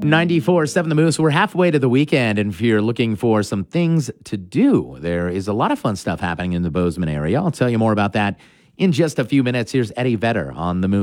94.7 The Moose. We're halfway to the weekend, and if you're looking for some things to do, there is a lot of fun stuff happening in the Bozeman area. I'll tell you more about that in just a few minutes. Here's Eddie Vedder on The Moose.